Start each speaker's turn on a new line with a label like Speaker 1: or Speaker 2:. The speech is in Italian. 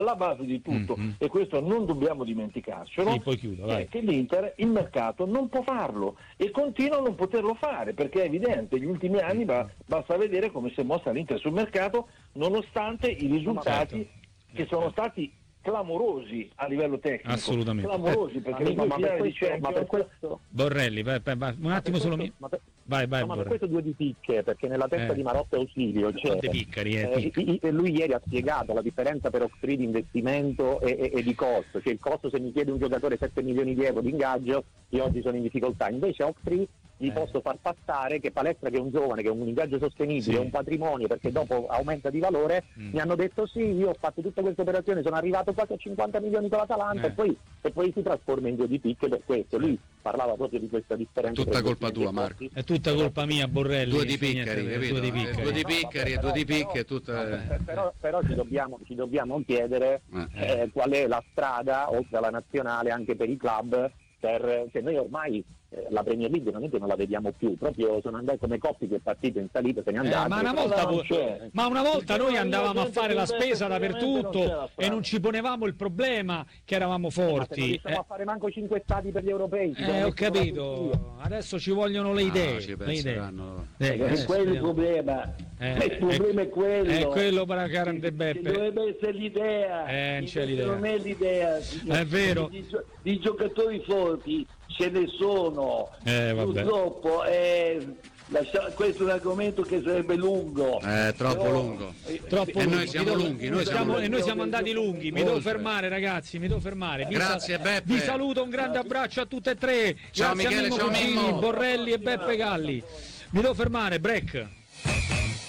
Speaker 1: alla base di tutto, e questo non dobbiamo dimenticarcelo,
Speaker 2: poi chiudo, vai.
Speaker 1: è che l'Inter il mercato non può farlo e continua a non poterlo fare, perché è evidente, negli ultimi anni basta vedere come si è mossa l'Inter sul mercato, nonostante i risultati che sono stati clamorosi a livello tecnico,
Speaker 2: assolutamente
Speaker 1: clamorosi, perché
Speaker 3: ma per questo
Speaker 2: Borrelli, vai, un attimo solo vai
Speaker 3: ma per questo due di picche, perché nella testa di Marotta e Ausilio c'è lui ieri ha spiegato la differenza per Oak-Tree di investimento e di costo, cioè il costo, se mi chiede un giocatore 7 milioni di euro di ingaggio, io oggi sono in difficoltà, invece Oak-Tree gli posso far passare che Palestra, che è un giovane, che è un ingaggio sostenibile, un patrimonio, perché dopo aumenta di valore, mi hanno detto sì, io ho fatto tutta questa operazione, sono arrivato quasi a 50 milioni con l'Atalanta e poi si trasforma in due di picche per questo. Lui parlava proprio di questa differenza.
Speaker 4: È tutta colpa tua, Marco.
Speaker 2: È tutta colpa mia, Borrelli.
Speaker 4: Due di piccari, due di picche,
Speaker 3: però ci dobbiamo chiedere qual è la strada, oltre alla nazionale, anche per i club, cioè noi ormai la Premier League veramente non la vediamo più, proprio sono andati come Coppi che è partito in salita, se ne è andato.
Speaker 2: Ma una volta noi andavamo a fare la spesa dappertutto e non ci ponevamo il problema che eravamo forti.
Speaker 3: Non riusciamo a fare manco 5 stati per gli europei.
Speaker 2: Ho capito, adesso ci vogliono le idee.
Speaker 1: È quello il problema. Il problema è quello.
Speaker 2: È quello per la grande Beppe.
Speaker 1: Dovrebbe essere l'idea.
Speaker 2: Non
Speaker 1: è l'idea.
Speaker 2: È vero.
Speaker 1: Di giocatori forti ce ne sono. Purtroppo questo è un argomento che sarebbe lungo.
Speaker 4: Troppo lungo.
Speaker 2: E
Speaker 4: noi siamo lunghi.
Speaker 2: Noi siamo andati lunghi. Mi devo fermare, ragazzi.
Speaker 4: Grazie Beppe.
Speaker 2: Vi saluto, un grande abbraccio a tutte e tre.
Speaker 4: Ciao
Speaker 2: Grazie
Speaker 4: Michele,
Speaker 2: a Mimmo
Speaker 4: ciao
Speaker 2: Cugini,
Speaker 4: Mimmo.
Speaker 2: Borrelli e Beppe Galli. Mi devo fermare, break.